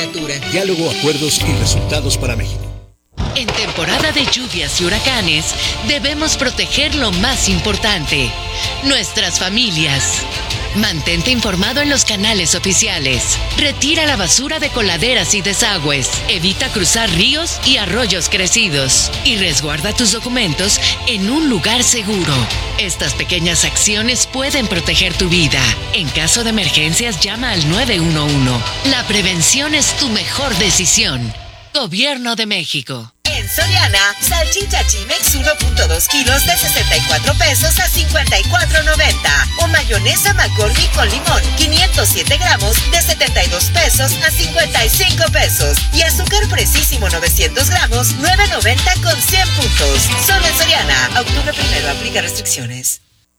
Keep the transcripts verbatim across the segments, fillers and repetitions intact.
Diálogo, acuerdos y resultados para México. En temporada de lluvias y huracanes, debemos proteger lo más importante, nuestras familias. Mantente informado en los canales oficiales. Retira la basura de coladeras y desagües. Evita cruzar ríos y arroyos crecidos. Y resguarda tus documentos en un lugar seguro. Estas pequeñas acciones pueden proteger tu vida. En caso de emergencias, llama al nueve uno uno. La prevención es tu mejor decisión. Gobierno de México. En Soriana, salchicha Chimex uno punto dos kilos de sesenta y cuatro pesos a cincuenta y cuatro noventa. O mayonesa McCormick con limón, quinientos siete gramos de setenta y dos pesos a cincuenta y cinco pesos. Y azúcar Precisísimo novecientos gramos, nueve noventa con cien puntos. Solo en Soriana. Octubre primero, aplica restricciones.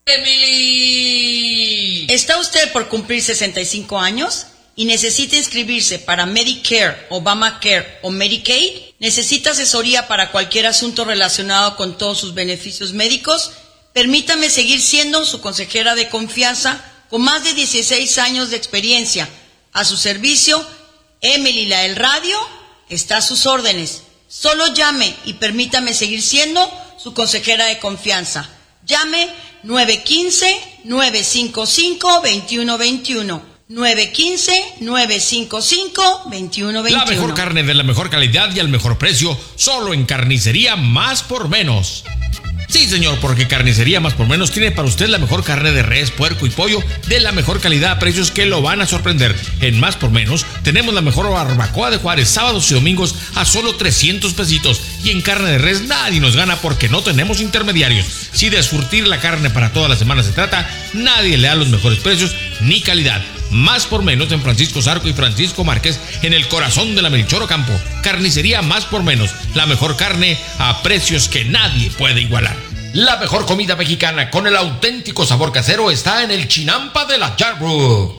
¡Emily! ¿Está usted por cumplir sesenta y cinco años? ¿Y necesita inscribirse para Medicare, Obamacare o Medicaid? ¿Necesita asesoría para cualquier asunto relacionado con todos sus beneficios médicos? Permítame seguir siendo su consejera de confianza con más de dieciséis años de experiencia. A su servicio, Emily la del radio está a sus órdenes. Solo llame y permítame seguir siendo su consejera de confianza. Llame nueve uno cinco, nueve cinco cinco, dos uno dos uno. nueve uno cinco, nueve cinco cinco, dos uno dos uno. La mejor carne de la mejor calidad y al mejor precio, solo en Carnicería Más por Menos. Sí, señor, porque Carnicería Más por Menos tiene para usted la mejor carne de res, puerco y pollo de la mejor calidad a precios que lo van a sorprender. En Más por Menos tenemos la mejor barbacoa de Juárez, sábados y domingos a solo trescientos pesitos. Y en carne de res nadie nos gana porque no tenemos intermediarios. Si de surtir la carne para toda la semana se trata, nadie le da los mejores precios ni calidad. Más por Menos en Francisco Zarco y Francisco Márquez, en el corazón de la Melchor Ocampo. Carnicería Más por Menos, la mejor carne a precios que nadie puede igualar. La mejor comida mexicana con el auténtico sabor casero está en el Chinampa de la Yarbrough.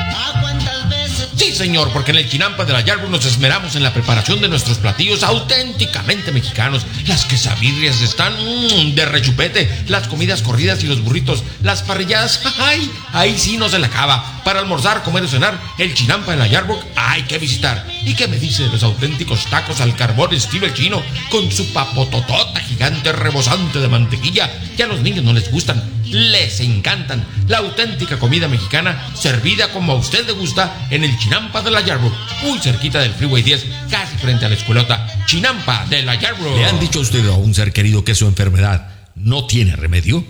Sí, señor, porque en el Chinampa de la Yarbrough nos esmeramos en la preparación de nuestros platillos auténticamente mexicanos. Las quesadillas están mmm, de rechupete, las comidas corridas y los burritos, las parrilladas, ¡ay! Ahí sí no se le acaba. Para almorzar, comer o cenar, el Chinampa de la Yarbrough hay que visitar. ¿Y qué me dice de los auténticos tacos al carbón estilo el chino, con su papototota gigante rebosante de mantequilla, que a los niños no les gustan, les encantan? La auténtica comida mexicana servida como a usted le gusta en el Chinampa de la Yarbrough, muy cerquita del Freeway diez, casi frente a la escuelota. Chinampa de la Yarbrough. ¿Le han dicho a usted o a un ser querido que su enfermedad no tiene remedio?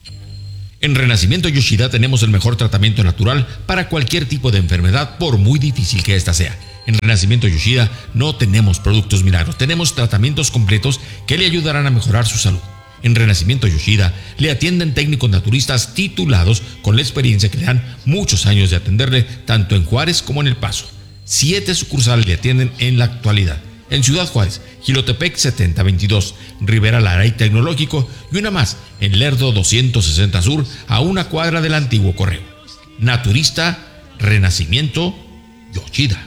En Renacimiento Yoshida tenemos el mejor tratamiento natural para cualquier tipo de enfermedad, por muy difícil que ésta sea. En Renacimiento Yoshida no tenemos productos milagros, tenemos tratamientos completos que le ayudarán a mejorar su salud. En Renacimiento Yoshida le atienden técnicos naturistas titulados con la experiencia que le dan muchos años de atenderle tanto en Juárez como en El Paso. Siete sucursales le atienden en la actualidad. En Ciudad Juárez, Jilotepec setenta veintidós, Rivera Lara y Tecnológico, y una más en Lerdo doscientos sesenta Sur, a una cuadra del antiguo correo. Naturista Renacimiento Yoshida.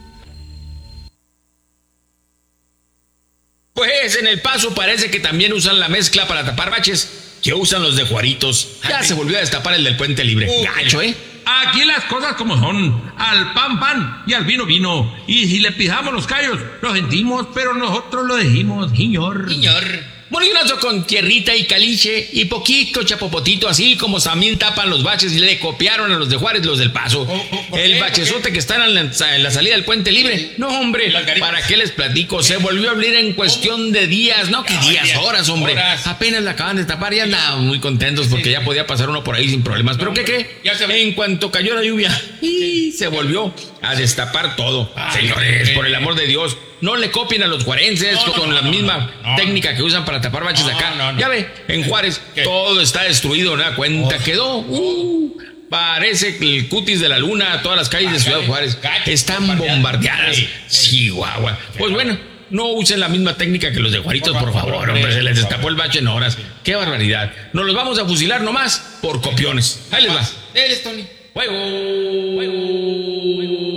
Pues en El Paso parece que también usan la mezcla para tapar baches que usan los de Juaritos. Ya se volvió a destapar el del Puente Libre. Uh, Gacho, ¿eh? Aquí las cosas como son. Al pan, pan y al vino, vino. Y si le pijamos los callos, lo sentimos, pero nosotros lo dijimos, señor. Señor. Morguinazo con tierrita y caliche y poquito chapopotito, así como también tapan los baches y le copiaron a los de Juárez los del Paso. Oh, oh, el qué? bachezote que están en la, en la salida del Puente Libre. No, hombre, ¿para qué les platico? Se volvió a abrir en cuestión de días, no, que días, horas, hombre. Horas. Apenas la acaban de tapar y andaban muy contentos porque ya podía pasar uno por ahí sin problemas. ¿Pero qué, qué? En cuanto cayó la lluvia, y se volvió a destapar todo. Ay, señores, por el amor de Dios, no le copien a los juarenses no, no, con no, la no, misma no, no. técnica que usan para tapar baches no, acá. No, no. Ya ve, en Juárez ¿Qué? todo está destruido, ¿no? Cuenta, oh, quedó. Uh, parece el cutis de la luna. Todas las calles de Ciudad Juárez están bombardeadas. Chihuahua. Pues bueno, no usen la misma técnica que los de Juaritos, por, por favor, favor, hombre. Se les destapó el bache en horas. Qué barbaridad. Nos los vamos a fusilar nomás por copiones. Ahí les va. Eres Tony. Juego. Juego.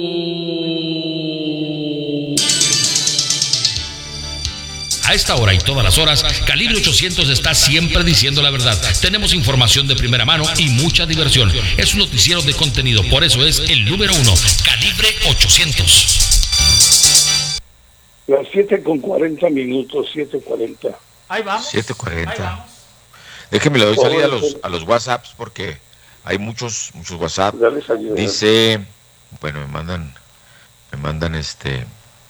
A esta hora y todas las horas, Calibre ochocientos está siempre diciendo la verdad. Tenemos información de primera mano y mucha diversión. Es un noticiero de contenido, por eso es el número uno, Calibre ochocientos. Las siete con cuarenta minutos, siete cuarenta. Ahí vamos. siete cuarenta. Ahí vamos. Déjenme le doy salida a los, a los WhatsApps porque hay muchos, muchos WhatsApp. Dice, bueno, me mandan, me mandan este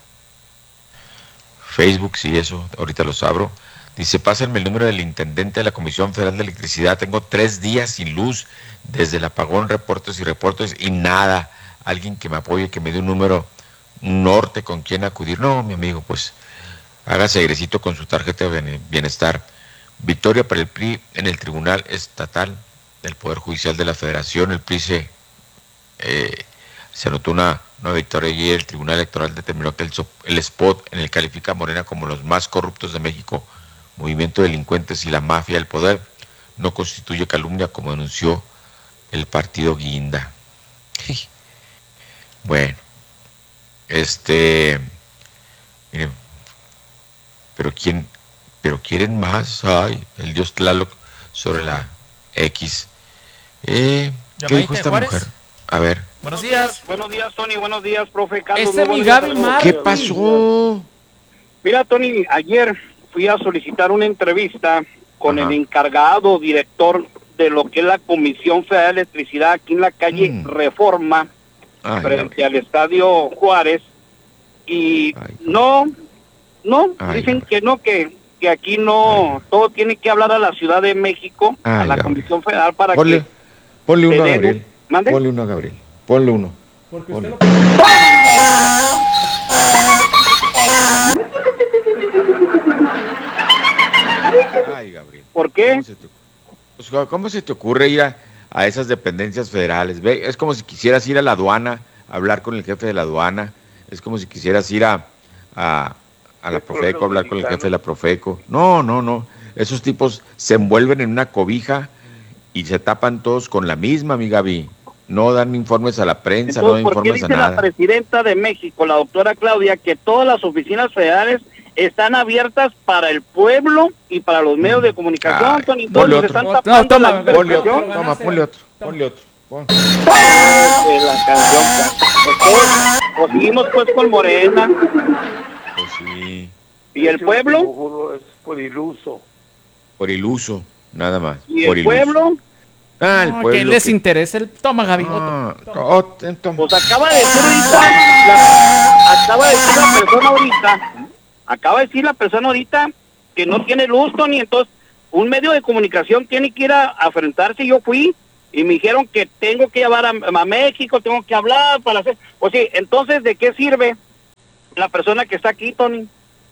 Facebook, sí, eso, ahorita los abro. Dice, pásenme el número del intendente de la Comisión Federal de Electricidad. Tengo tres días sin luz desde el apagón, reportes y reportes y nada. Alguien que me apoye, que me dé un número, un norte con quien acudir. No, mi amigo, pues hágase airecito con su tarjeta de bienestar. Victoria para el P R I en el Tribunal Estatal del Poder Judicial de la Federación. El P R I se, eh, se anotó una, una victoria y el Tribunal Electoral determinó que el, el spot en el califica a Morena como los más corruptos de México, movimiento de delincuentes y la mafia del poder, no constituye calumnia como denunció el partido Guinda. Bueno, este, miren, pero quién, pero quieren más, ay, el dios Tlaloc sobre la X. Eh, ¿Qué dijo esta Juárez? Mujer? A ver. Buenos días. Buenos días, Tony. Buenos días, profe Carlos. Ese mi Gaby Mar. ¿Qué pasó? Mira, Tony, ayer fui a solicitar una entrevista con Ajá. el encargado director de lo que es la Comisión Federal de Electricidad aquí en la calle mm. Reforma, Ay, frente al Estadio Juárez, y Ay, no, no, Ay, dicen que no, que, que aquí no, Ay. todo tiene que hablar a la Ciudad de México, Ay, a la Gabriel. Comisión Federal para ponle, que... Ponle uno a Gabriel. ¿Mande? Ponle uno a Gabriel. Ponle uno. Porque ponle. Usted lo... Ay, Gabriel. ¿Por qué? ¿Cómo se te, pues, ¿cómo se te ocurre ir a, a esas dependencias federales? Ve, es como si quisieras ir a la aduana, a hablar con el jefe de la aduana. Es como si quisieras ir a, a, a la Profeco, a hablar con el jefe de la Profeco. No, no, no. Esos tipos se envuelven en una cobija y se tapan todos con la misma, mi Gaby. No dan informes a la prensa, Entonces, no dan informes a nada. ¿por qué dice la presidenta de México, la doctora Claudia, que todas las oficinas federales están abiertas para el pueblo y para los medios de comunicación? Ay, Tony, ponle otro. Están no, no, toma, ponle otro, toma, ponle otro, ponle otro. Pon. La canción, o seguimos pues con Morena. Pues sí. ¿Y el pueblo? Es por iluso. Por iluso, nada más. ¿Y por el iluso. pueblo? Ah, el no, pueblo. que les que... interesa el... Toma, Gaby. Ah, toma. Toma. Pues acaba de decir ahorita, la, acaba de decir la persona ahorita, acaba de decir la persona ahorita que no tiene luz, Tony, entonces un medio de comunicación tiene que ir a, a enfrentarse. Yo fui y me dijeron que tengo que llevar a, a México, tengo que hablar para hacer... Pues sí, entonces, ¿de qué sirve la persona que está aquí, Tony?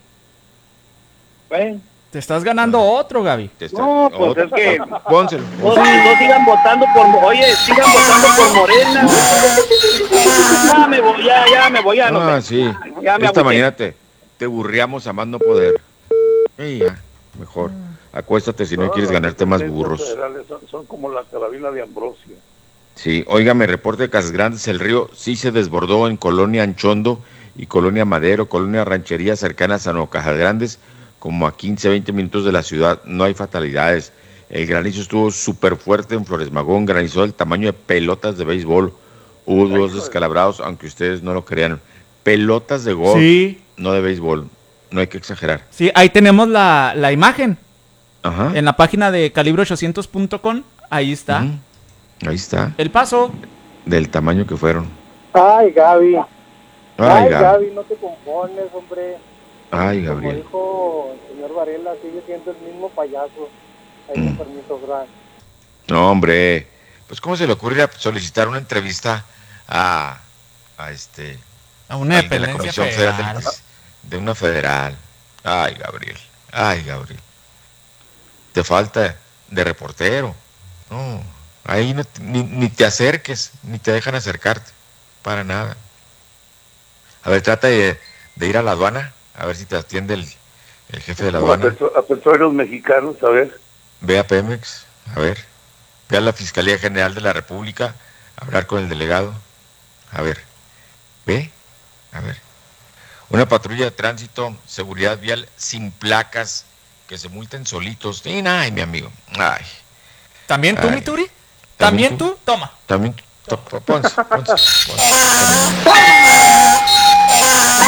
Bueno. Te estás ganando otro, Gaby. Está... No, pues otro. Es que... Pónselo. No, no sigan votando por... Oye, sigan votando por Morena. Ya me voy, ya, ya me voy. Ya, no ah, me... sí. Ya me Esta abuché. mañana te, te burriamos a más no poder. Ey, ya, mejor. Acuéstate si no, no quieres ganarte más burros. Son, son como la carabina de Ambrosio. Sí, óigame, reporte de Casas Grandes, el río sí se desbordó en Colonia Anchondo y Colonia Madero, Colonia Ranchería cercanas a Casas Grandes, como a quince, veinte minutos de la ciudad. No hay fatalidades. El granizo estuvo súper fuerte en Flores Magón, granizó del tamaño de pelotas de béisbol. Hubo dos descalabrados, aunque ustedes no lo crean. Pelotas de golf, sí. No de béisbol. No hay que exagerar. Sí, ahí tenemos la, la imagen. Ajá. En la página de calibre ochocientos punto com, ahí está. Uh-huh. Ahí está. El paso. Del tamaño que fueron. Ay, Gaby. Ay, Ay Gaby. Gaby, no te compones, hombre. Ay, Gabriel. Como dijo el señor Varela, sigue siendo el mismo payaso. Ahí mm. con permiso, gran. No, hombre. Pues, ¿cómo se le ocurre solicitar una entrevista a, a este... A una de la Comisión Federal, federal de, de una federal? Ay, Gabriel. Ay, Gabriel. Te falta de reportero. No, ahí no, ni, ni te acerques, ni te dejan acercarte. Para nada. A ver, trata de, de ir a la aduana, a ver si te atiende el, el jefe de la aduana. A petróleos mexicanos, a ver. Ve a Pemex, a ver. Ve a la Fiscalía General de la República, a hablar con el delegado. A ver, ve, a ver. Una patrulla de tránsito, seguridad vial sin placas, que se multen solitos. Y ay, mi amigo. Ay. ¿También tú, ay. mi Turi? ¿También, ¿También tú? tú? Toma. También tú. Ponce, ponce, ponce. ¿Cómo se te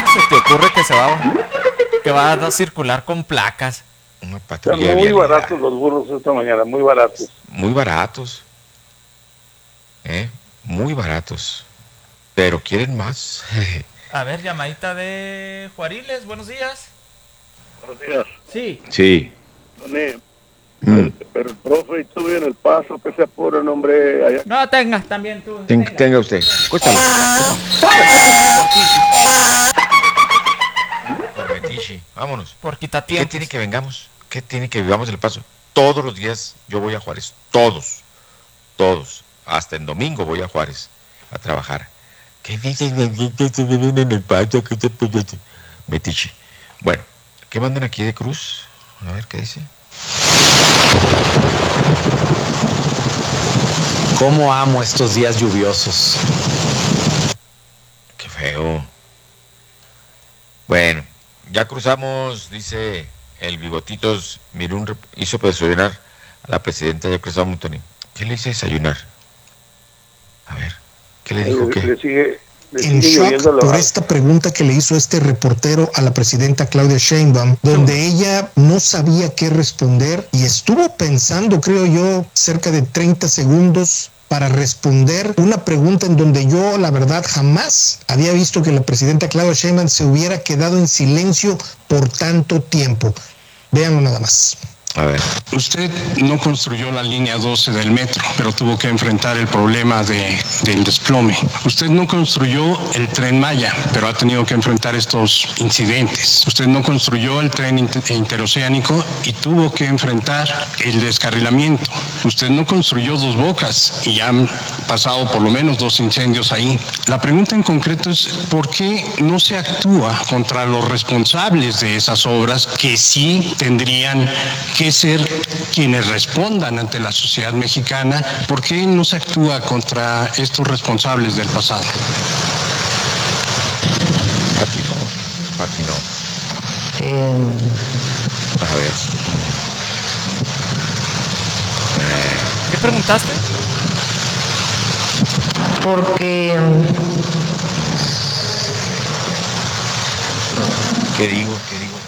ocurre que se va, que va a circular con placas. Una Están patrulla de muy vialidad. baratos los burros esta mañana, muy baratos. Muy baratos. ¿Eh? Muy baratos. Pero quieren más. A ver, llamadita de Juariles, buenos días. Buenos días. Sí. Sí. Tony, Mm. pero el profe y tú en el paso, que se apure, hombre. Allá. No, tenga, también tú. Ten- tenga. tenga usted. Cuéntalo. Por Metiche, vámonos. Por ¿Qué quitatiempos. tiene que vengamos? ¿Qué tiene que vivamos el paso? Todos los días yo voy a Juárez. Todos. Todos. Hasta en domingo voy a Juárez a trabajar. ¿Qué dicen en el paso? Metiche. Bueno, ¿qué mandan aquí de Cruz? A ver, ¿qué dice? ¿Cómo amo estos días lluviosos? Qué feo. Bueno, ya cruzamos, dice el Bigotitos. Mirún rep- hizo desayunar a la presidenta. Ya cruzamos, Tony. ¿Qué le hice desayunar? A ver, ¿qué le dijo? Le, ¿Qué? le sigue, le en sigue shock lloviendo la por barba. esta pregunta que le hizo este reportero a la presidenta Claudia Sheinbaum, donde ella no sabía qué responder y estuvo pensando, creo yo, cerca de treinta segundos para responder una pregunta en donde yo, la verdad, jamás había visto que la presidenta Claudia Sheinbaum se hubiera quedado en silencio por tanto tiempo. Véanlo nada más. A ver. Usted no construyó la línea doce del metro, pero tuvo que enfrentar el problema de, del desplome. Usted no construyó el Tren Maya, pero ha tenido que enfrentar estos incidentes. Usted no construyó el tren inter- interoceánico y tuvo que enfrentar el descarrilamiento. Usted no construyó Dos Bocas y ya han pasado por lo menos dos incendios ahí. La pregunta en concreto es ¿por qué no se actúa contra los responsables de esas obras que sí tendrían que ser quienes respondan ante la sociedad mexicana? ¿Por qué no se actúa contra estos responsables del pasado? Pati no. Pati no. Eh, A ver. ¿Qué preguntaste? porque ¿Qué digo? ¿Qué digo?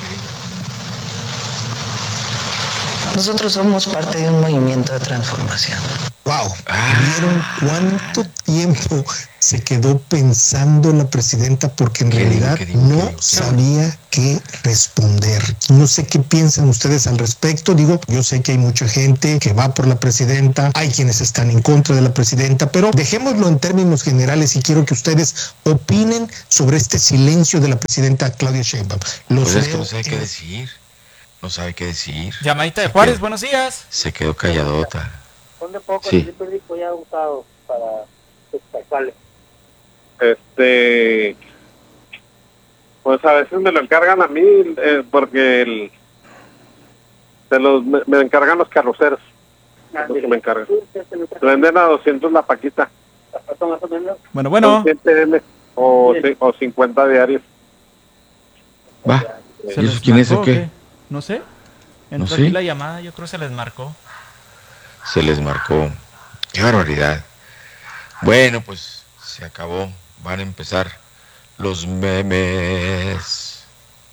nosotros somos parte de un movimiento de transformación. Wow, ¿vieron cuánto tiempo se quedó pensando la presidenta? Porque en realidad no sabía qué responder. No sé qué piensan ustedes al respecto. Digo, yo sé que hay mucha gente que va por la presidenta, hay quienes están en contra de la presidenta, pero dejémoslo en términos generales y quiero que ustedes opinen sobre este silencio de la presidenta Claudia Sheinbaum. Los Pues es que leo no sabe qué en- decir. No sabe qué decir. Llamadita de Juárez, buenos días. Se quedó calladota. Son de poco, Sí. sí. Rico ya usado para especiales. Este, pues a veces me lo encargan a mí eh, porque el, se los, me, me encargan los carroceros. Los que me encargan. Venden a doscientos la paquita. Más o menos. Bueno, bueno. Son siete eme o, ci- o cincuenta diarios. Va. ¿Se ¿Y les eso quién es o marcó qué? No sé. ¿No Entró sé? aquí la llamada, yo creo que se les marcó. Se les marcó. Qué barbaridad. Bueno, pues se acabó. Van a empezar los memes.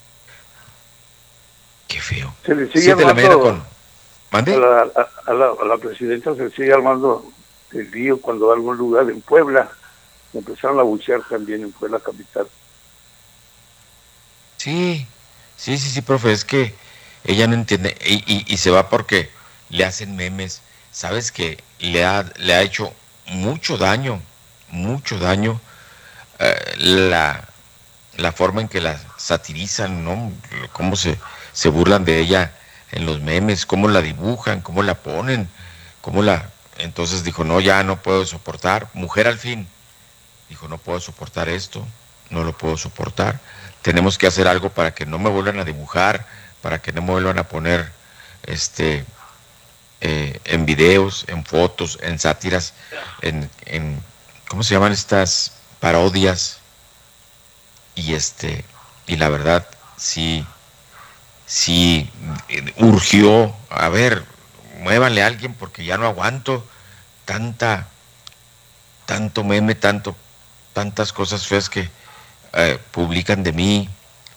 Qué feo. Se le sigue Siete de la mañana armando con... ¿Mande? A la, a, a la, a la presidenta se sigue armando el lío cuando va a algún lugar en Puebla. Empezaron a buchear también en Puebla capital. Sí, sí, sí, sí, profe, es que ella no entiende y, y, y se va porque le hacen memes. Sabes que le ha, le ha hecho mucho daño, mucho daño eh, la, la forma en que la satirizan, ¿no? Cómo se, se burlan de ella en los memes, cómo la dibujan, cómo la ponen, cómo la... Entonces dijo, no, ya no puedo soportar. Mujer al fin. Dijo, no puedo soportar esto, no lo puedo soportar. Tenemos que hacer algo para que no me vuelvan a dibujar, para que no me vuelvan a poner este eh, en videos, en fotos, en sátiras, en, en ¿cómo se llaman estas parodias? Y este, y la verdad, sí, sí eh, urgió, a ver, muévanle a alguien porque ya no aguanto tanta, tanto meme, tanto, tantas cosas feas que Eh, publican de mí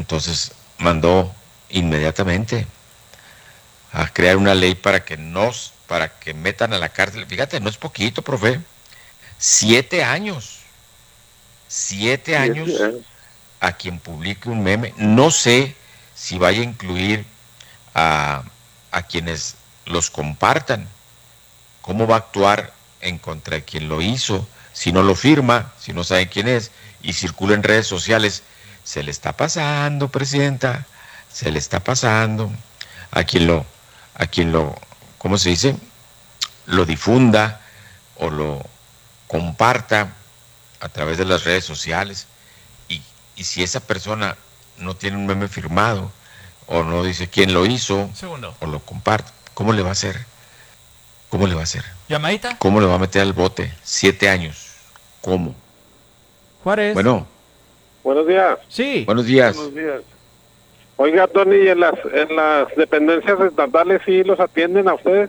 Entonces mandó inmediatamente a crear una ley para que nos, para que metan a la cárcel. Fíjate, no es poquito, profe. Siete años. Siete años a quien publique un meme. No sé si vaya a incluir a, a quienes los compartan. ¿Cómo va a actuar en contra de quien lo hizo? Si no lo firma, si no saben quién es, y circula en redes sociales. Se le está pasando, presidenta, se le está pasando a quien lo, a quien lo, ¿cómo se dice? Lo difunda o lo comparta a través de las redes sociales. Y, y si esa persona no tiene un meme firmado o no dice quién lo hizo o lo comparte, ¿cómo le va a hacer? ¿Cómo le va a hacer? ¿Llamadita? ¿Cómo le va a meter al bote? Siete años. ¿Cómo? Juárez. Bueno. Buenos días. Sí. Buenos días. Buenos días. Oiga, Tony, ¿y en las, en las dependencias estatales sí los atienden a ustedes?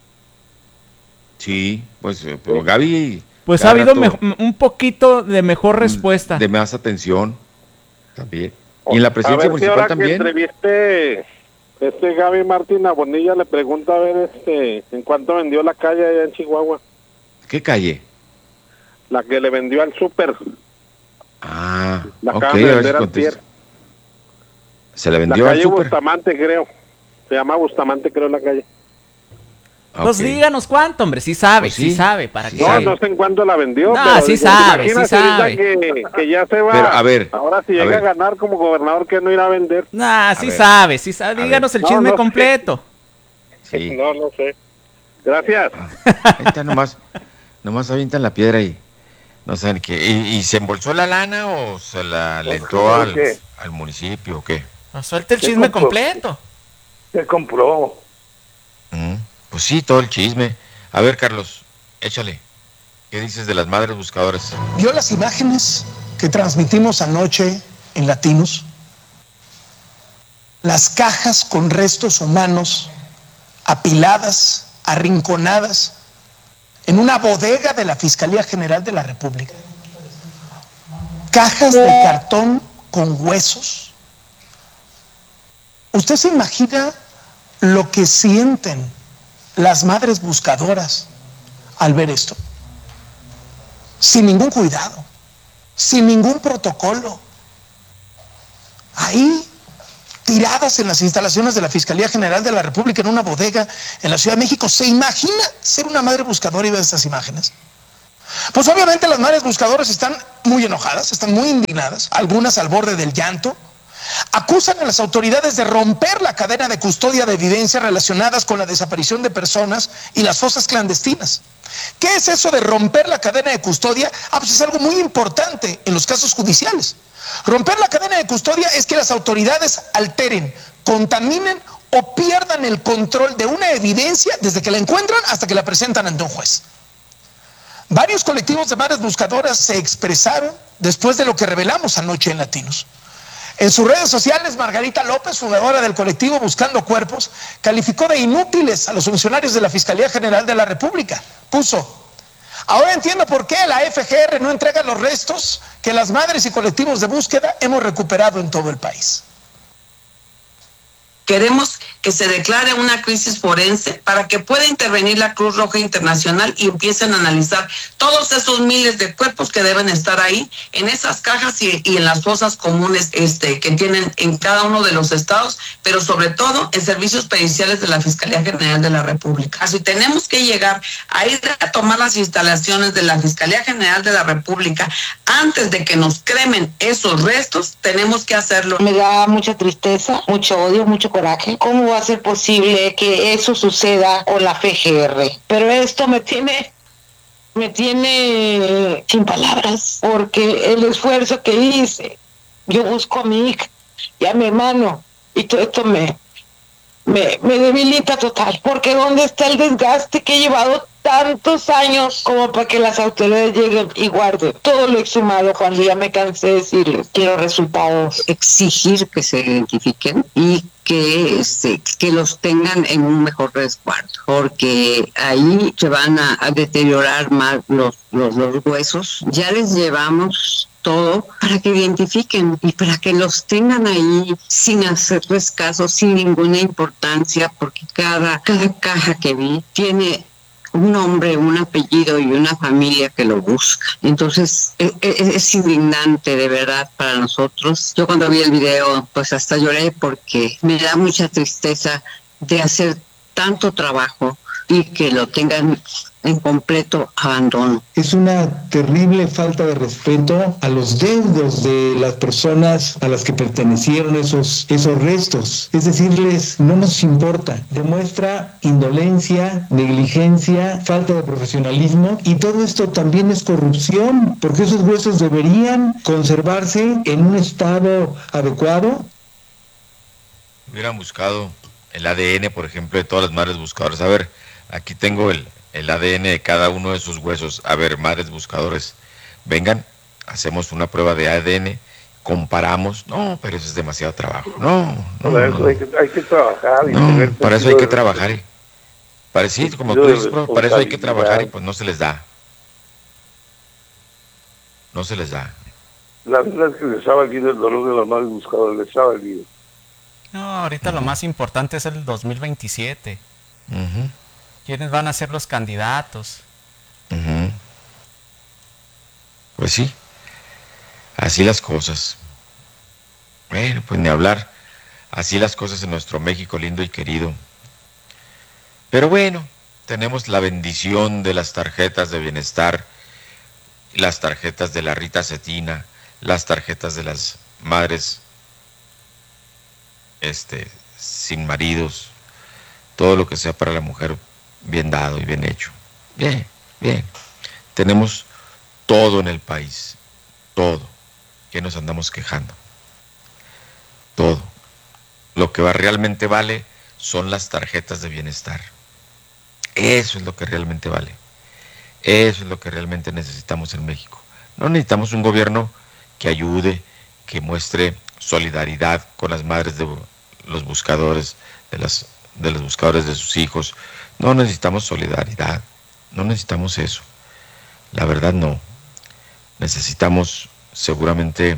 Sí, pues pero Gaby... Pues ha habido me- un poquito de mejor respuesta. De más atención también. Y en la presidencia a ver si municipal ahora también. Que entreviste este Gaby Martín a Bonilla, le pregunta a ver este en cuánto vendió la calle allá en Chihuahua. ¿Qué calle? La que le vendió al súper. Ah, La ok, acaban de a ver vender si antier. contesta. Se le vendió la al calle súper. Bustamante, creo. Se llama Bustamante, creo, la calle. Pues Ok. díganos cuánto, hombre, sí sabe, Pues sí, sí. sabe, para Sí que... No, no sé en cuánto la vendió. No, pero sí digo, sabe, sí imagínate ahorita sabe. Que, que ya se va. Pero, a ver, ahora si a llega a, ver. ganar como gobernador, que no irá a vender. Nah, sí ver. sabe, sí sabe. A Díganos ver. el chisme No, no sé. completo. Sí. No, no sé. Gracias. Ahí está nomás, nomás avientan la piedra y no saben qué. ¿Y, y se embolsó la lana o se la le entró al, ¿Qué? al municipio o qué? No, suelte el ¿Qué chisme compró? completo. ¿Qué compró? Mm, Pues sí, todo el chisme. A ver, Carlos, échale. ¿Qué dices de las madres buscadoras? ¿Vio las imágenes que transmitimos anoche en Latinos? Las cajas con restos humanos apiladas, arrinconadas, en una bodega de la Fiscalía General de la República. Cajas de cartón con huesos. ¿Usted se imagina lo que sienten las madres buscadoras al ver esto? Sin ningún cuidado, sin ningún protocolo. Ahí, tiradas en las instalaciones de la Fiscalía General de la República, en una bodega en la Ciudad de México. ¿Se imagina ser una madre buscadora y ver estas imágenes? Pues obviamente las madres buscadoras están muy enojadas, están muy indignadas, algunas al borde del llanto. Acusan a las autoridades de romper la cadena de custodia de evidencias relacionadas con la desaparición de personas y las fosas clandestinas. ¿Qué es eso de romper la cadena de custodia? Ah, pues es algo muy importante en los casos judiciales. Romper la cadena de custodia es que las autoridades alteren, contaminen o pierdan el control de una evidencia desde que la encuentran hasta que la presentan ante un juez. Varios colectivos de madres buscadoras se expresaron después de lo que revelamos anoche en Latinos. En sus redes sociales, Margarita López, fundadora del colectivo Buscando Cuerpos, calificó de inútiles a los funcionarios de la Fiscalía General de la República. Puso: ahora entiendo por qué la F G R no entrega los restos que las madres y colectivos de búsqueda hemos recuperado en todo el país. Queremos que se declare una crisis forense para que pueda intervenir la Cruz Roja Internacional y empiecen a analizar todos esos miles de cuerpos que deben estar ahí en esas cajas y, y en las fosas comunes este, que tienen en cada uno de los estados, pero sobre todo en servicios periciales de la Fiscalía General de la República. Si tenemos que llegar a ir a tomar las instalaciones de la Fiscalía General de la República antes de que nos cremen esos restos, tenemos que hacerlo. Me da mucha tristeza, mucho odio, mucho coraje. ¿Cómo va a ser posible que eso suceda con la F G R? Pero esto me tiene, me tiene sin palabras, porque el esfuerzo que hice, yo busco a mi hija y a mi hermano, y todo esto me, me, me debilita total, porque ¿dónde está el desgaste que he llevado tantos años como para que las autoridades lleguen y guarden todo lo exhumado cuando ya me cansé de decirles? Quiero resultados. Exigir que se identifiquen y que, este, que los tengan en un mejor resguardo, porque ahí se van a, a deteriorar más los, los, los huesos. Ya les llevamos todo para que identifiquen y para que los tengan ahí sin hacerles caso, sin ninguna importancia, porque cada, cada caja que vi tiene un nombre, un apellido y una familia que lo busca. Entonces es, es, es indignante de verdad para nosotros. Yo cuando vi el video pues hasta lloré porque me da mucha tristeza de hacer tanto trabajo y que lo tengan en completo abandono. Es una terrible falta de respeto a los deudos de las personas a las que pertenecieron esos, esos restos. Es decirles, no nos importa. Demuestra indolencia, negligencia, falta de profesionalismo, y todo esto también es corrupción, porque esos huesos deberían conservarse en un estado adecuado. Hubieran buscado el A D N, por ejemplo, de todas las madres buscadoras. A ver, aquí tengo el, el A D N de cada uno de sus huesos. A ver, madres buscadores, vengan, hacemos una prueba de A D N, comparamos. No, pero eso es demasiado trabajo. No, no, para no, eso no. Hay, que, hay que trabajar. Y No, tener para eso hay sentido que de- trabajar. y- Para, sí, como tú dices, bro, para eso hay que trabajar y pues no se les da. No se les da. La verdad es que les ha valido el dolor de los madres buscadores, les ha valido. No, ahorita lo más importante es el dos mil veintisiete. Ujú, ¿Quiénes van a ser los candidatos? ujú. Pues sí, así las cosas. Bueno, pues ni hablar. Así las cosas en nuestro México lindo y querido. Pero bueno, tenemos la bendición de las tarjetas de bienestar, las tarjetas de la Rita Cetina, las tarjetas de las madres este, sin maridos, todo lo que sea para la mujer bien dado y bien hecho. Bien, bien. Tenemos todo en el país, todo. ¿Qué nos andamos quejando? Todo. Lo que va, realmente vale son las tarjetas de bienestar. Eso es lo que realmente vale. Eso es lo que realmente necesitamos en México. No necesitamos un gobierno que ayude, que muestre solidaridad con las madres de los buscadores, de las de los buscadores de sus hijos. No necesitamos solidaridad, no necesitamos eso. La verdad no. Necesitamos seguramente,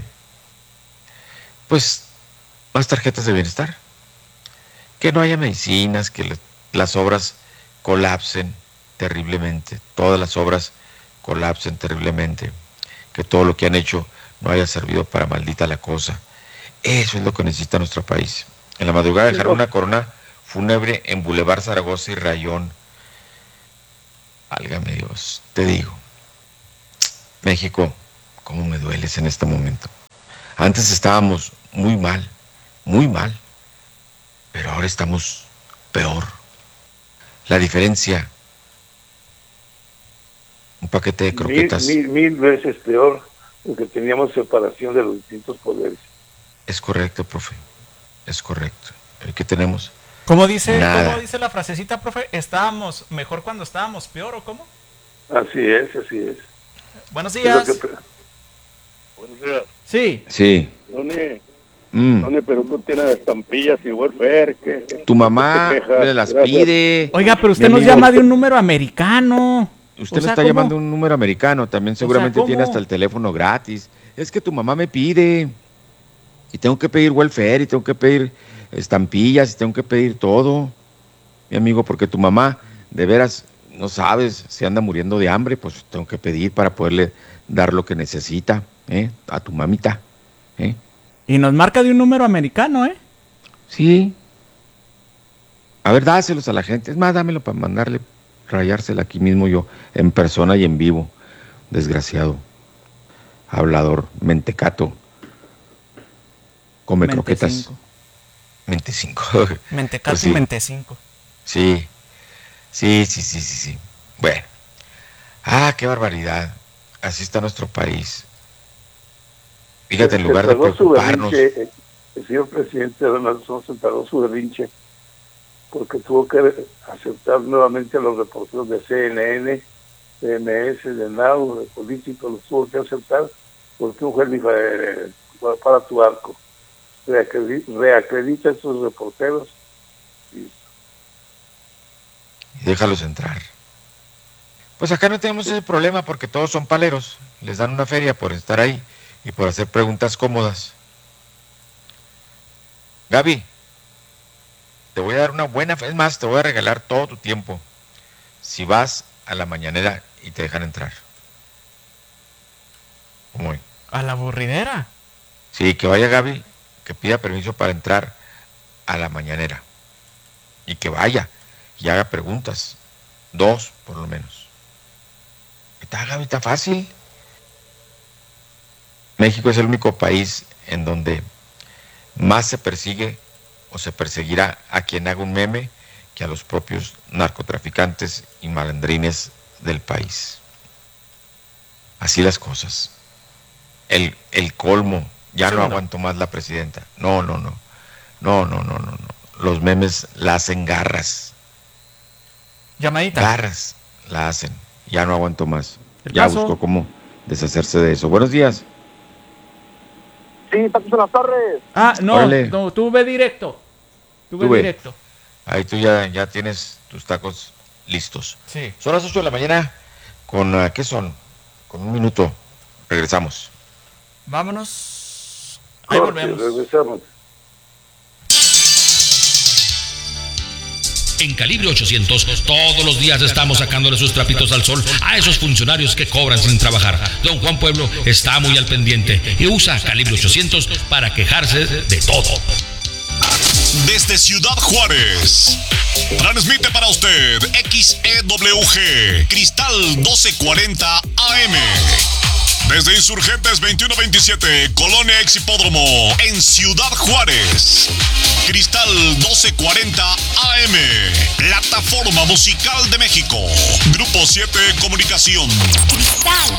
pues, más tarjetas de bienestar. Que no haya medicinas, que le- las obras colapsen terriblemente, todas las obras colapsen terriblemente, que todo lo que han hecho no haya servido para maldita la cosa. Eso es lo que necesita nuestro país. En la madrugada dejaron una corona fúnebre en Boulevard Zaragoza y Rayón. Válgame Dios, te digo, México, cómo me dueles en este momento. Antes estábamos muy mal, muy mal, pero ahora estamos peor. La diferencia, un paquete de Mil, croquetas, mil, mil veces peor, porque teníamos separación de los distintos poderes. es correcto, profe, es correcto. ¿Y qué tenemos? ¿Cómo dice, Nada. ¿Cómo dice la frasecita, profe? ¿Estábamos mejor cuando estábamos peor o cómo? Así es, así es. Buenos Es lo días. que- Buenos días. Sí. Sí. Tony, Mm. Tony, pero tú tienes estampillas y welfare. ¿Qué? Tu mamá ¿Qué te quejas? le las Gracias. pide. Oiga, pero usted Mi nos amigo, llama de un número americano. Usted O le sea, está ¿cómo? llamando un número americano, también seguramente ¿cómo? tiene hasta el teléfono gratis. Es que tu mamá me pide. Y tengo que pedir welfare, y tengo que pedir estampillas, y tengo que pedir todo. Mi amigo, porque tu mamá, de veras, no sabes, se anda muriendo de hambre, pues tengo que pedir para poderle dar lo que necesita, ¿eh? A tu mamita, ¿eh? Y nos marca de un número americano, ¿eh? Sí. A ver, dáselos a la gente. Es más, dámelo para mandarle, rayársela aquí mismo yo, en persona y en vivo. Desgraciado. Hablador, mentecato. Come croquetas. Mentecinco. Mentecinco. Mentecato Pues sí. y Mentecinco. Sí. Sí, sí, sí, sí, sí. Bueno. Ah, qué barbaridad. Así está nuestro país. Fíjate, en Se lugar de tardó su preocuparnos. berrinche, eh, el señor presidente Donald Trump se tardó su berrinche porque tuvo que aceptar nuevamente a los reporteros de C N N, de M S, de Now, de Político, los tuvo que aceptar porque un juez dijo, eh, para tu arco, reacredita, reacredita a estos reporteros. Y Y déjalos entrar. Pues acá no tenemos ese problema porque todos son paleros. Les dan una feria por estar ahí. y por hacer preguntas cómodas. Gaby, te voy a dar una buena, es más, te voy a regalar todo tu tiempo si vas a la mañanera y te dejan entrar. ¿Cómo ven? ¿A la aburridera? Sí, que vaya Gaby, que pida permiso para entrar a la mañanera y que vaya y haga preguntas, dos por lo menos. Está, Gaby, está fácil. México es el único país en donde más se persigue o se perseguirá a quien haga un meme que a los propios narcotraficantes y malandrines del país. Así las cosas. El, el colmo, ya sí, no, no aguanto más la presidenta. No, no, no. No, no, no, no, no. Los memes la hacen garras. Llamadita. Garras la hacen. Ya no aguanto más. ¿El ya caso? busco cómo deshacerse de eso. Buenos días. Sí, Tacos en las Torres. Ah, no, Órale. no, tú ve directo. Tú ve Tú ve. directo. Ahí tú ya, ya tienes tus tacos listos. Sí. Son las ocho de la mañana con, uh, ¿qué son? Con un minuto. Regresamos. Vámonos. Ahí Corte, volvemos. Regresamos. En Calibre ochocientos, todos los días estamos sacándole sus trapitos al sol a esos funcionarios que cobran sin trabajar. Don Juan Pueblo está muy al pendiente y usa Calibre ochocientos para quejarse de todo. Desde Ciudad Juárez, transmite para usted X E W G, Cristal doce cuarenta A M. Desde Insurgentes veintiuno veintisiete, Colonia Ex Hipódromo, en Ciudad Juárez. Cristal doce cuarenta A M, Plataforma Musical de México. Grupo siete Comunicación. Cristal.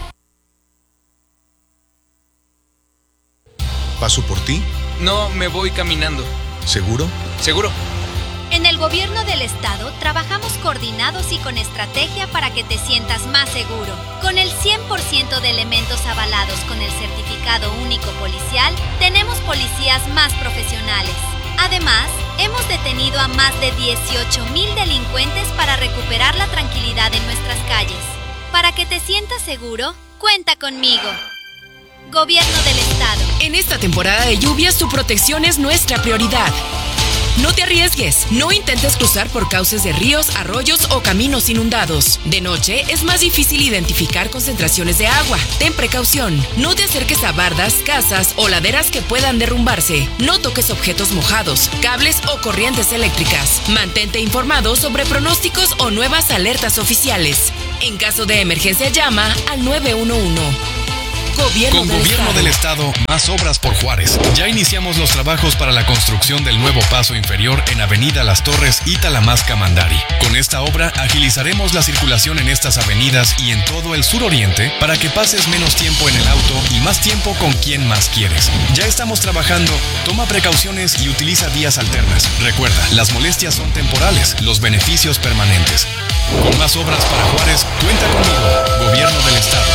¿Paso por ti? No, me voy caminando. ¿Seguro? ¿Seguro? En el gobierno del estado trabajamos coordinados y con estrategia para que te sientas más seguro. Con el cien por ciento de elementos avalados con el certificado único policial, tenemos policías más profesionales. Además, hemos detenido a más de dieciocho mil delincuentes para recuperar la tranquilidad en nuestras calles. Para que te sientas seguro, cuenta conmigo. Gobierno del estado. En esta temporada de lluvias, tu protección es nuestra prioridad. No te arriesgues, no intentes cruzar por cauces de ríos, arroyos o caminos inundados. De noche es más difícil identificar concentraciones de agua. Ten precaución, no te acerques a bardas, casas o laderas que puedan derrumbarse. No toques objetos mojados, cables o corrientes eléctricas. Mantente informado sobre pronósticos o nuevas alertas oficiales. En caso de emergencia, llama al nueve uno uno. Gobierno Con del Gobierno Estado. del Estado, más obras por Juárez. Ya iniciamos los trabajos para la construcción del nuevo paso inferior en Avenida Las Torres y Talamasca Mandari. Con esta obra agilizaremos la circulación en estas avenidas y en todo el suroriente para que pases menos tiempo en el auto y más tiempo con quien más quieres. Ya estamos trabajando, toma precauciones y utiliza vías alternas. Recuerda, las molestias son temporales, los beneficios permanentes. Con más obras para Juárez, cuenta conmigo, Gobierno del Estado.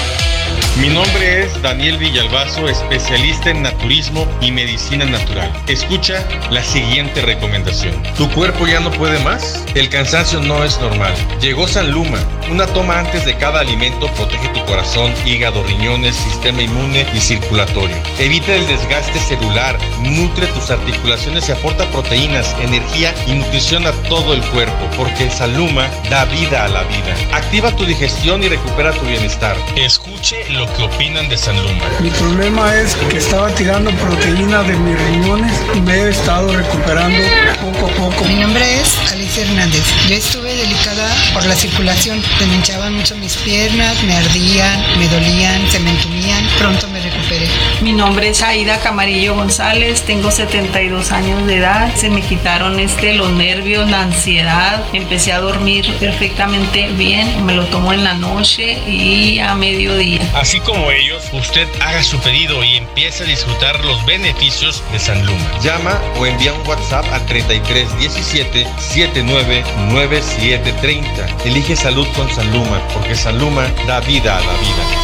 Mi nombre es Daniel Villalbazo, especialista en naturismo y medicina natural. Escucha la siguiente recomendación. ¿Tu cuerpo ya no puede más? El cansancio no es normal. Llegó Sanluma. Una toma antes de cada alimento protege tu corazón, hígado, riñones, sistema inmune y circulatorio. Evita el desgaste celular, nutre tus articulaciones y aporta proteínas, energía y nutrición a todo el cuerpo, porque Sanluma da vida a la vida. Activa tu digestión y recupera tu bienestar. Escuche lo que opinan de Sanluma. Mi problema es que estaba tirando proteína de mis riñones y me he estado recuperando poco a poco. Mi nombre es Alicia Hernández. Yo estuve delicada por la circulación. Se me hinchaban mucho mis piernas, me ardían, me dolían, se me entumían. Pronto me recuperé. Mi nombre es Aida Camarillo González, tengo setenta y dos años de edad. Se me quitaron este, los nervios, la ansiedad. Empecé a dormir perfectamente bien. Me lo tomo en la noche y a mediodía. Así como ellos, usted haga su pedido y empiece a disfrutar los beneficios de Sanluma. Llama o envía un WhatsApp al treinta y tres diecisiete setenta y nueve noventa y siete treinta. Elige salud con Sanluma, porque Sanluma da vida a la vida.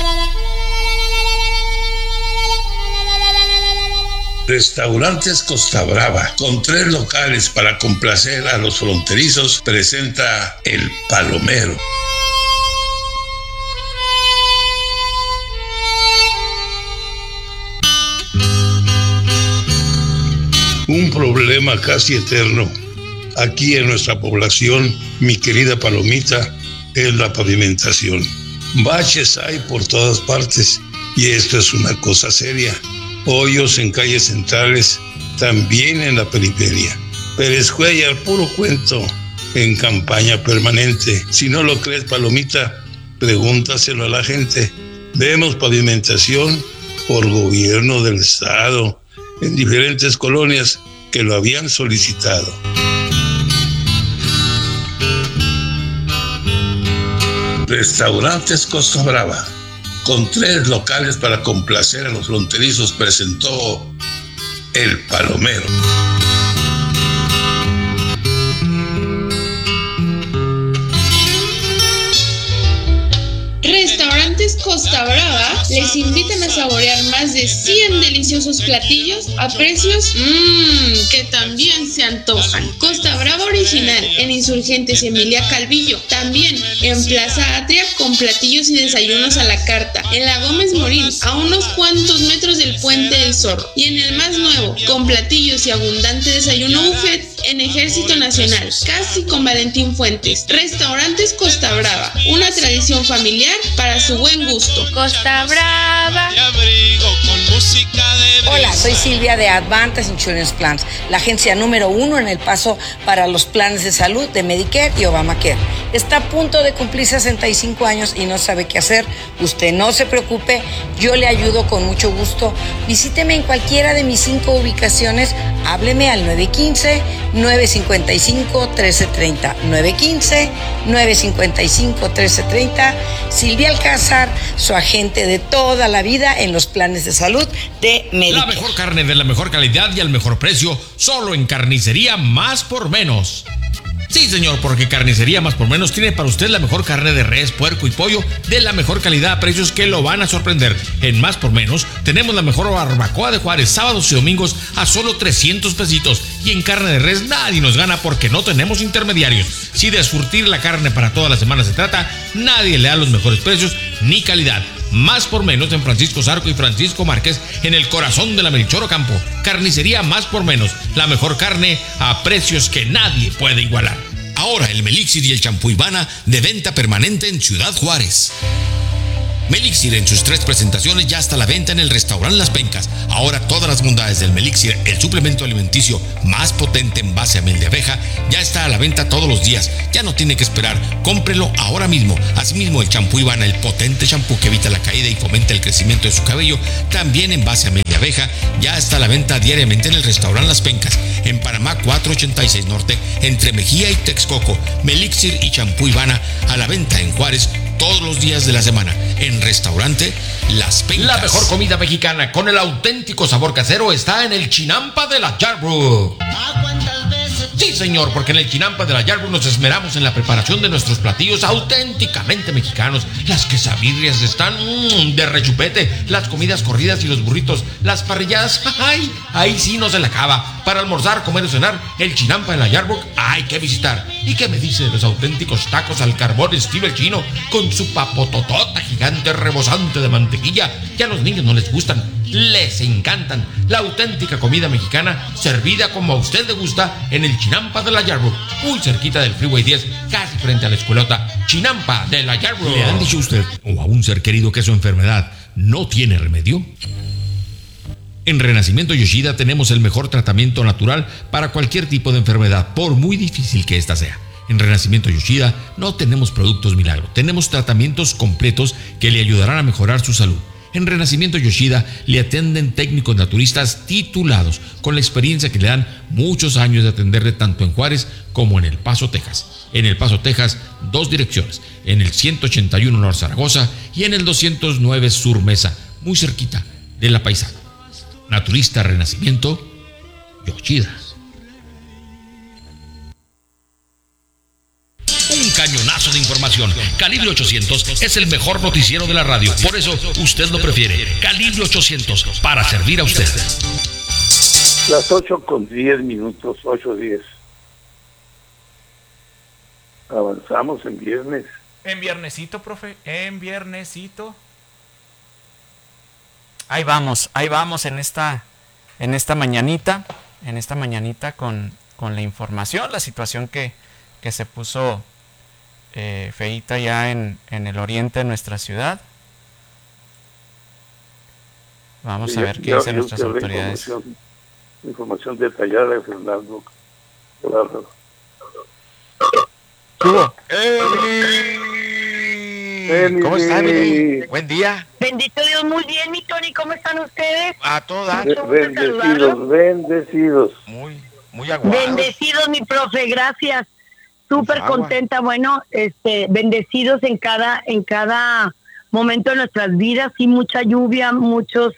Restaurantes Costa Brava, con tres locales para complacer a los fronterizos, presenta El Palomero. Un problema casi eterno aquí en nuestra población, mi querida Palomita, es la pavimentación. Baches hay por todas partes y esto es una cosa seria. Hoyos en calles centrales, también en la periferia. Pérez Cuellar, puro cuento, en campaña permanente. Si no lo crees, Palomita, pregúntaselo a la gente. Vemos pavimentación por gobierno del estado en diferentes colonias que lo habían solicitado. Restaurantes Costa Brava, con tres locales para complacer a los fronterizos, presentó El Palomero. Restaurantes Costa Brava les invitan a saborear más de cien deliciosos platillos a precios mmm, que también se antojan. Costa Brava Original en Insurgentes Emilia Calvillo, también en Plaza Atria con platillos y desayunos a la carta, en la Gómez Morín a unos cuantos metros del Puente del Zorro, y en el más nuevo con platillos y abundante desayuno buffet en Ejército Nacional, casi con Valentín Fuentes. Restaurantes Costa Brava, una tradición familiar para su buen gusto. Costa Brava. Hola, soy Silvia de Advantage Insurance Plans, la agencia número uno en El Paso para los planes de salud de Medicare y Obamacare. Está a punto de cumplir sesenta y cinco años y no sabe qué hacer. Usted no se preocupe, yo le ayudo con mucho gusto. Visíteme en cualquiera de mis cinco ubicaciones. Hábleme al nueve uno cinco, nueve cinco cinco, uno tres tres cero. nueve uno cinco, nueve cinco cinco, uno tres tres cero. Silvia Alcázar, su agente de toda la vida en los planes de salud de Medicare. La mejor carne de la mejor calidad y al mejor precio, solo en Carnicería Más por Menos. Sí, señor, porque Carnicería Más por Menos tiene para usted la mejor carne de res, puerco y pollo de la mejor calidad a precios que lo van a sorprender. En Más por Menos tenemos la mejor barbacoa de Juárez, sábados y domingos a solo trescientos pesitos. Y en carne de res nadie nos gana porque no tenemos intermediarios. Si de surtir la carne para toda la semana se trata, nadie le da los mejores precios ni calidad. Más por Menos en Francisco Zarco y Francisco Márquez, en el corazón de la Melchor Ocampo. Carnicería Más por Menos, la mejor carne a precios que nadie puede igualar. Ahora el Melixir y el champú Ivana de venta permanente en Ciudad Juárez. Melixir en sus tres presentaciones ya está a la venta en el restaurante Las Pencas. Ahora todas las bondades del Melixir, el suplemento alimenticio más potente en base a miel de abeja, ya está a la venta todos los días. Ya no tiene que esperar, cómprelo ahora mismo. Asimismo el champú Ivana, el potente champú que evita la caída y fomenta el crecimiento de su cabello, también en base a miel de abeja, ya está a la venta diariamente en el restaurante Las Pencas, en Panamá cuatrocientos ochenta y seis Norte, entre Mejía y Texcoco. Melixir y champú Ivana a la venta en Juárez todos los días de la semana. En restaurante Las Pencas. La mejor comida mexicana con el auténtico sabor casero está en el Chinampa de la Yarbrough. Sí, señor, porque en el Chinampa de la Yarbrough nos esmeramos en la preparación de nuestros platillos auténticamente mexicanos. Las quesabirrias están mmm, de rechupete, las comidas corridas y los burritos, las parrilladas, ¡ay! Ahí sí no se la acaba. Para almorzar, comer o cenar, el Chinampa de la Yarbrough hay que visitar. ¿Y qué me dice de los auténticos tacos al carbón Steve el Chino, con su papototota gigante rebosante de mantequilla? Ya a los niños no les gustan, les encantan. La auténtica comida mexicana servida como a usted le gusta en el Chinampa de la Yarbrough, muy cerquita del Freeway diez, casi frente a la escuelota. Chinampa de la Yarbrough. ¿Le han dicho usted o a un ser querido que su enfermedad no tiene remedio? En Renacimiento Yoshida tenemos el mejor tratamiento natural para cualquier tipo de enfermedad, por muy difícil que ésta sea. En Renacimiento Yoshida no tenemos productos milagro, tenemos tratamientos completos que le ayudarán a mejorar su salud. En Renacimiento Yoshida le atienden técnicos naturistas titulados, con la experiencia que le dan muchos años de atenderle tanto en Juárez como en El Paso, Texas. En El Paso, Texas, dos direcciones, en el ciento ochenta y uno Norte Zaragoza y en el doscientos nueve Sur Mesa, muy cerquita de La Paisana. Naturista Renacimiento Yoshida. Un cañonazo de información. Calibre ochocientos es el mejor noticiero de la radio. Por eso usted lo prefiere. Calibre ochocientos, para servir a usted. Las ocho con diez minutos, ocho diez. Avanzamos en viernes. En viernesito, profe. En viernesito. Ahí vamos, ahí vamos en esta, en esta mañanita. en esta mañanita con, con la información, la situación que, que se puso eh, feíta ya en, en el oriente de nuestra ciudad. Vamos sí, a ver qué dicen nuestras autoridades. Información, información detallada de Fernando. Claro. ¿Cómo? Emily. ¿Cómo está, Emily? Buen día. Bendito Dios, muy bien, mi Tony. ¿Cómo están ustedes? A todas. Bendecidos, bendecidos. Muy, muy aguados. Bendecidos, mi profe, gracias. Súper contenta. Bueno, este, bendecidos en cada, en cada momento de nuestras vidas. Sí, mucha lluvia, muchos,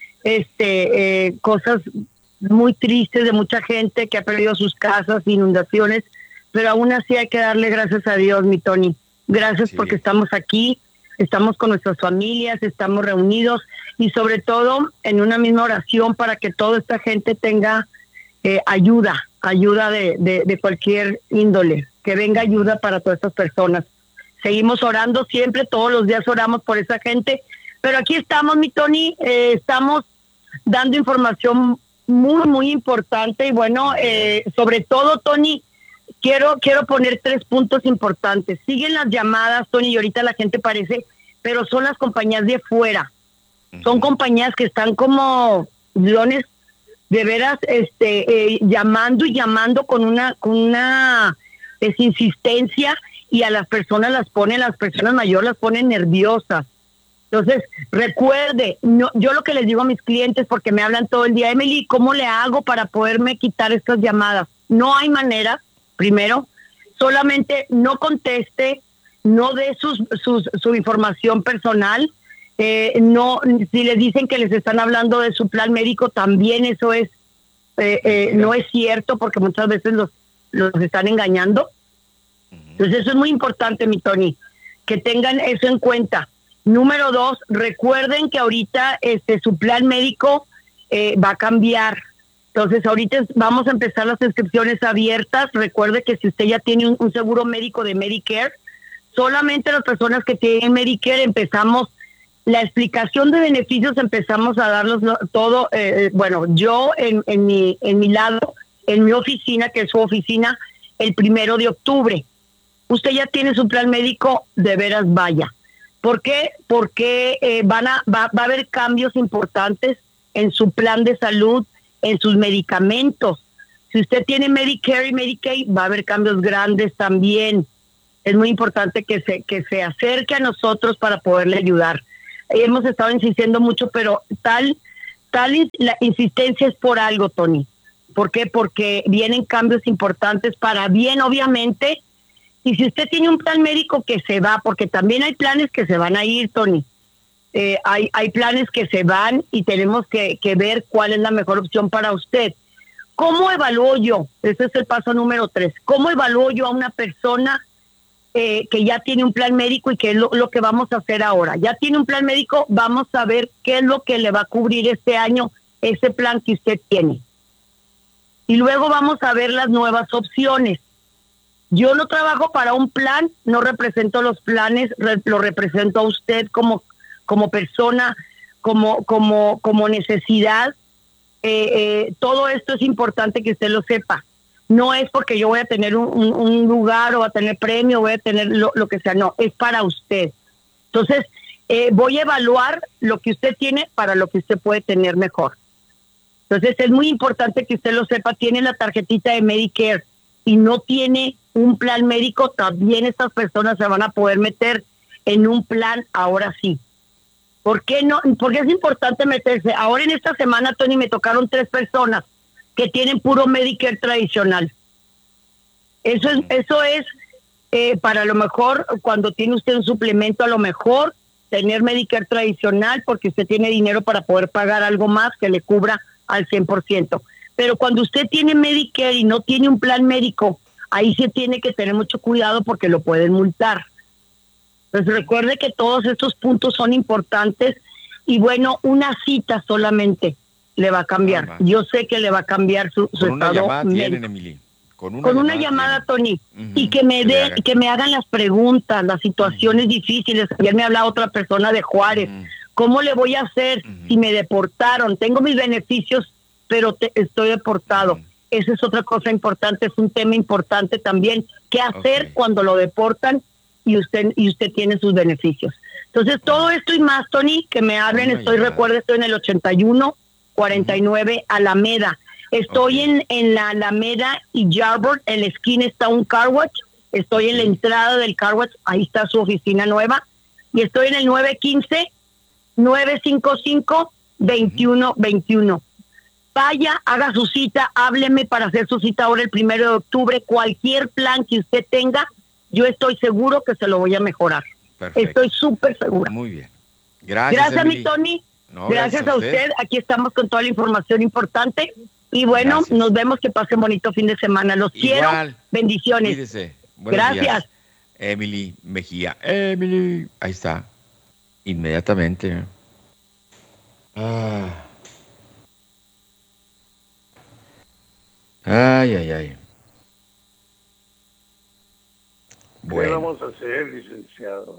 este, eh, cosas muy tristes de mucha gente que ha perdido sus casas, inundaciones. Pero aún así hay que darle gracias a Dios, mi Tony. Gracias sí. porque estamos aquí, estamos con nuestras familias, estamos reunidos y sobre todo en una misma oración para que toda esta gente tenga eh, ayuda, ayuda de, de, de cualquier índole, que venga ayuda para todas estas personas. Seguimos orando siempre, todos los días oramos por esa gente, pero aquí estamos, mi Tony, eh, estamos dando información muy, muy importante y bueno, eh, sobre todo, Tony, Quiero, quiero poner tres puntos importantes. Siguen las llamadas, Tony, y ahorita la gente parece, pero son las compañías de fuera. Son compañías que están como leones, de veras, este, eh, llamando y llamando con una, con una es, insistencia y a las personas las ponen, las personas mayores las ponen nerviosas. Entonces, recuerde, no, yo lo que les digo a mis clientes, porque me hablan todo el día, Emily, ¿cómo le hago para poderme quitar estas llamadas? No hay manera. Primero, solamente no conteste, no dé sus, sus, su información personal, eh, no, si les dicen que les están hablando de su plan médico, también eso es eh, eh, no es cierto, porque muchas veces los, los están engañando. Entonces eso es muy importante, mi Tony, que tengan eso en cuenta. Número dos, recuerden que ahorita este su plan médico eh, va a cambiar. Entonces, ahorita vamos a empezar las inscripciones abiertas. Recuerde que si usted ya tiene un, un seguro médico de Medicare, solamente las personas que tienen Medicare empezamos, la explicación de beneficios empezamos a darlos todo, eh, bueno, yo en, en, mi, en mi lado, en mi oficina, que es su oficina, el primero de octubre. Usted ya tiene su plan médico, de veras vaya. ¿Por qué? Porque eh, van a, va, va a haber cambios importantes en su plan de salud, en sus medicamentos. Si usted tiene Medicare y Medicaid, va a haber cambios grandes también. Es muy importante que se que se acerque a nosotros para poderle ayudar. Hemos estado insistiendo mucho, pero tal tal la insistencia es por algo, Tony. ¿Por qué? Porque vienen cambios importantes para bien, obviamente. Y si usted tiene un plan médico que se va, porque también hay planes que se van a ir, Tony. Eh, hay, hay planes que se van y tenemos que, que ver cuál es la mejor opción para usted. ¿Cómo evalúo yo? Ese es el paso número tres. ¿Cómo evalúo yo a una persona eh, que ya tiene un plan médico y qué es lo, lo que vamos a hacer ahora? Ya tiene un plan médico, vamos a ver qué es lo que le va a cubrir este año ese plan que usted tiene. Y luego vamos a ver las nuevas opciones. Yo no trabajo para un plan, no represento los planes, re, lo represento a usted como como persona, como como como necesidad. Eh, eh, todo esto es importante que usted lo sepa. No es porque yo voy a tener un, un, un lugar o voy a tener premio, voy a tener lo, lo que sea, no, es para usted. Entonces, eh, voy a evaluar lo que usted tiene para lo que usted puede tener mejor. Entonces, es muy importante que usted lo sepa. Tiene la tarjetita de Medicare y no tiene un plan médico, también estas personas se van a poder meter en un plan ahora sí. ¿Por qué no? Porque es importante meterse. Ahora en esta semana, Tony, me tocaron tres personas que tienen puro Medicare tradicional. Eso es, eso es eh, para lo mejor cuando tiene usted un suplemento, a lo mejor tener Medicare tradicional porque usted tiene dinero para poder pagar algo más que le cubra al cien por ciento. Pero cuando usted tiene Medicare y no tiene un plan médico, ahí sí tiene que tener mucho cuidado porque lo pueden multar. Entonces recuerde que todos estos puntos son importantes y bueno, una cita solamente le va a cambiar. Ah, Yo sé que le va a cambiar su, su Con estado. Una llamada tienen, Emily. Con una Con llamada, una llamada Tony, uh-huh. y que me que den, que me hagan las preguntas, las situaciones uh-huh. difíciles. Ayer me hablaba otra persona de Juárez. Uh-huh. ¿Cómo le voy a hacer uh-huh. si me deportaron? Tengo mis beneficios pero te, estoy deportado. Mm. Esa es otra cosa importante, es un tema importante también. ¿Qué hacer okay. cuando lo deportan y usted y usted tiene sus beneficios? Entonces, todo esto y más, Tony, que me hablen, oh estoy, recuerda, estoy en el ochenta y uno cuarenta y nueve uh-huh. Alameda. Estoy okay. en, en la Alameda y Yarborough, en la esquina está un car wash. Estoy en la entrada del car wash, ahí está su oficina nueva. Y estoy en el nueve uno cinco, nueve cinco cinco, dos uno dos uno. Vaya, haga su cita, hábleme para hacer su cita ahora el primero de octubre. Cualquier plan que usted tenga, yo estoy seguro que se lo voy a mejorar. Perfecto. Estoy súper segura. Muy bien. Gracias, Gracias mi Tony. No, gracias, gracias a usted. usted. Aquí estamos con toda la información importante. Y bueno, gracias. Nos vemos, que pasen bonito fin de semana. Los Igual. quiero. Bendiciones. Cuídese. Gracias. Días. Emily Mejía. Emily. Ahí está. Inmediatamente. Ah. Ay, ay, ay. Bueno. ¿Qué vamos a hacer, licenciado?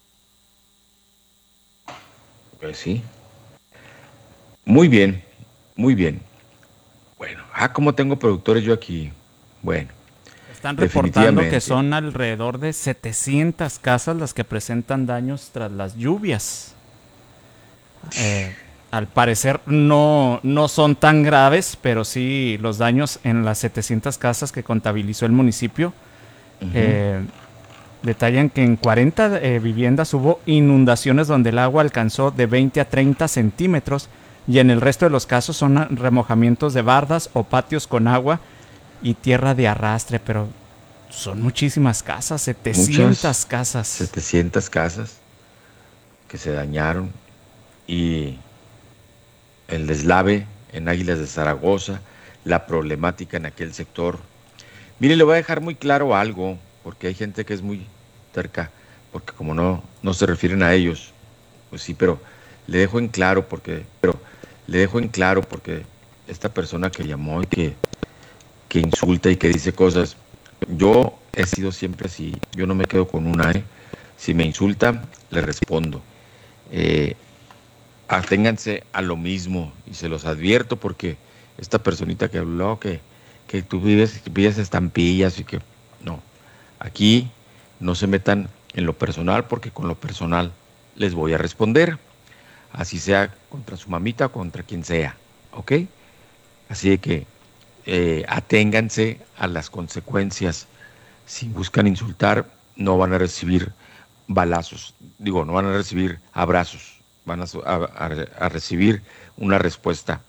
Pues sí. Muy bien, muy bien. Bueno, ah, ¿cómo tengo productores yo aquí? Bueno. Están reportando que son alrededor de setecientas casas las que presentan daños tras las lluvias. Eh, al parecer no, no son tan graves, pero sí los daños en las setecientas casas que contabilizó el municipio. Uh-huh. Eh, detallan que en cuarenta eh, viviendas hubo inundaciones donde el agua alcanzó de veinte a treinta centímetros, y en el resto de los casos son remojamientos de bardas o patios con agua y tierra de arrastre, pero son muchísimas casas, setecientas Muchas, casas. setecientas casas que se dañaron, y el deslave en Águilas de Zaragoza, la problemática en aquel sector. Mire, le voy a dejar muy claro algo, porque hay gente que es muy terca, porque como no, no se refieren a ellos, pues sí, pero le dejo en claro porque, pero le dejo en claro porque esta persona que llamó y que, que insulta y que dice cosas, yo he sido siempre así, yo no me quedo con una, ¿eh? Si me insulta, le respondo. Eh, aténganse a lo mismo, y se los advierto, porque esta personita que habló que, que tú vives, que pides estampillas y que no, aquí no se metan en lo personal, porque con lo personal les voy a responder, así sea contra su mamita o contra quien sea, ¿ok? Así de que eh, aténganse a las consecuencias. Si buscan insultar, no van a recibir balazos, digo, no van a recibir abrazos, van a, a, a recibir una respuesta